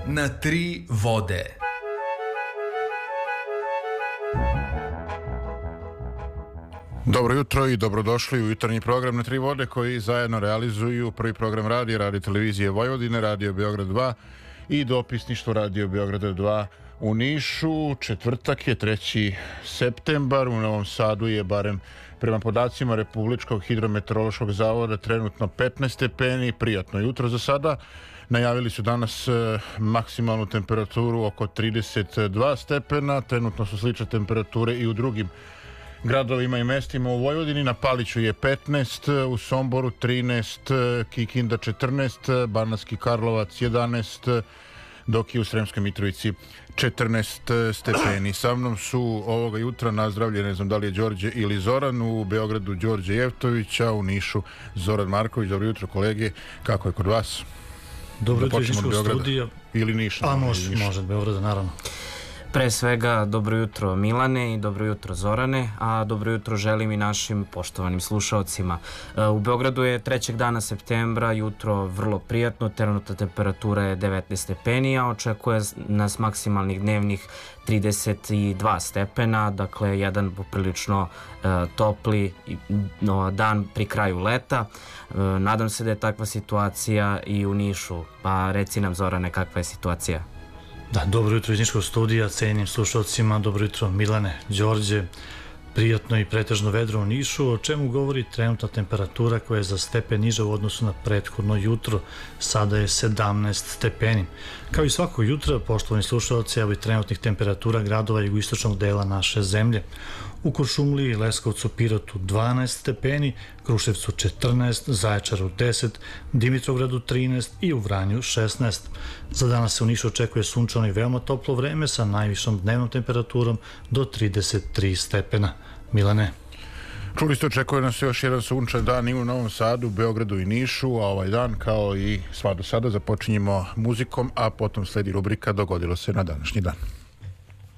na tri vode. Dobro jutro i dobrodošli u jutarnji program na tri vode koji zajedno realizuju prvi program radija, Radio televizije Vojvodine, Radio Beograd 2 i dopisništvo Radio Beograda 2 u Nišu. Četvrtak je 3. septembar, u Novom Sadu je barem prema podacima Republičkog hidrometeorološkog zavoda trenutno 15 stepeni, prijatno jutro za sada. Najavili su danas maksimalnu temperaturu oko 32 stepena, trenutno su slične temperature i u drugim gradovima i mestima u Vojvodini. Na Paliću je 15, u Somboru 13, Kikinda 14, Banatski Karlovac 11, dok je u Sremskoj Mitrovici 14 stepeni. Sa mnom su ovoga jutra nazdravlje, ne znam da li je Đorđe ili Zoran, u Beogradu Đorđe Jevtović, a u Nišu Zoran Marković. Dobro jutro kolege, kako je kod vas? Dobro jutro iz Niškog studija. Ili Niša? A može od Beograda, naravno. Pre svega, dobro jutro Milane i dobro jutro Zorane, a dobro jutro želim i našim poštovanim slušaocima. U Beogradu je 3. dana septembra, jutro vrlo prijatno, trenutna temperatura je 19 stepeni, a očekuje nas maksimalnih dnevnih 32 stepena, dakle jedan poprilično topli dan pri kraju leta. Nadam se da je takva situacija i u Nišu, pa reci nam Zorane kakva je situacija. Da, dobro jutro iz Niškog studija, cenim slušalcima, dobro jutro Milane, Đorđe, prijatno i pretežno vedro u Nišu, o čemu govori trenutna temperatura koja je za stepen niža u odnosu na prethodno jutro, sada je 17 stepeni. Kao i svako jutro, poštovani slušalci, evo i trenutnih temperatura gradova jugoistočnog dela naše zemlje. U Kuršumliji, Leskovcu, Pirotu 12 stepeni, Kruševcu 14, Zaječaru 10, Dimitrovgradu 13 i u Vranju 16. Za danas se u Nišu očekuje sunčano i veoma toplo vreme sa najvišom dnevnom temperaturom do 33 stepena. Milane. Čuli ste, očekuje nas još jedan sunčan dan i u Novom Sadu, Beogradu i Nišu, a ovaj dan kao i sva do sada započinjemo muzikom, a potom sledi rubrika Dogodilo se na današnji dan.